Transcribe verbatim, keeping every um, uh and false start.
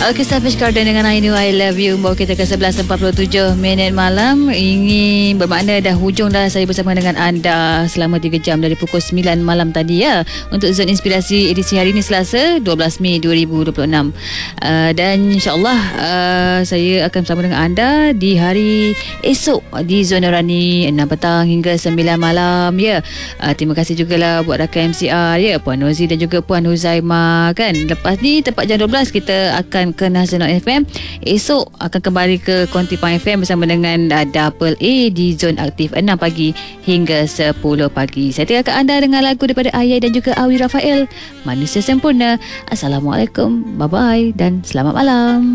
Okey, Savage Garden dengan I Know I Love You membawa kita ke sebelas empat puluh tujuh minit malam. Ini bermakna dah hujung dah saya bersama dengan anda selama tiga jam dari pukul sembilan malam tadi ya, untuk Zon Inspirasi edisi hari ini Selasa dua belas Mei dua ribu dua puluh enam. Uh, dan insyaAllah uh, saya akan bersama dengan anda di hari esok di Zon Nurani enam petang hingga sembilan malam ya. Uh, terima kasih jugalah buat rakan M C R ya, Puan Nozi dan juga Puan Huzaimah kan. Lepas ni tepat jam dua belas kita akan ke Nasional F M. Esok akan kembali ke Konti Pang F M bersama dengan uh, Double A di Zon Aktif enam pagi hingga sepuluh pagi. Saya tinggalkan anda dengan lagu daripada Ayai dan juga Awi Rafael, Manusia Sempurna. Assalamualaikum, bye bye dan selamat malam.